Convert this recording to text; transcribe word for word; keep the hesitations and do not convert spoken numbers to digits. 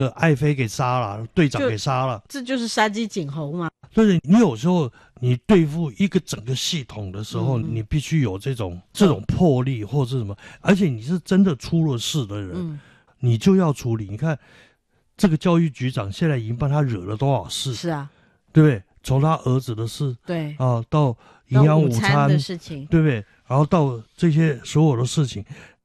呃爱妃给杀了，队长给杀了， 这就是杀鸡儆猴嘛。 所以你有时候你对付一个整个系统的时候， 嗯、 你必须有这种这种魄力或是什么，而且你是真的出了事的人，嗯、你就要处理。你看这个教育局长现在已经帮他惹了多少事？ 是啊， 对不对？从他儿子的事， 对啊，到营养午餐的事情， 对不对？然后到这些所有的事情，